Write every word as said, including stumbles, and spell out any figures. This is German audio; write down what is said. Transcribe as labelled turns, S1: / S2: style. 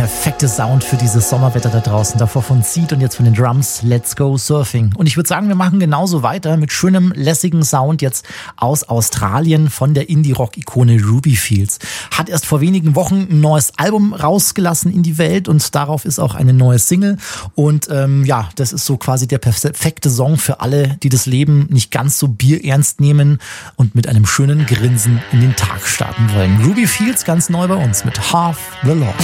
S1: Perfekte Sound für dieses Sommerwetter da draußen. Davor von Seed und jetzt von den Drums Let's Go Surfing. Und ich würde sagen, wir machen genauso weiter mit schönem, lässigen Sound jetzt aus Australien von der Indie-Rock-Ikone Ruby Fields. Hat erst vor wenigen Wochen ein neues Album rausgelassen in die Welt und darauf ist auch eine neue Single. Und ähm, ja, das ist so quasi der perfekte Song für alle, die das Leben nicht ganz so bierernst nehmen und mit einem schönen Grinsen in den Tag starten wollen. Ruby Fields ganz neu bei uns mit Half the Law.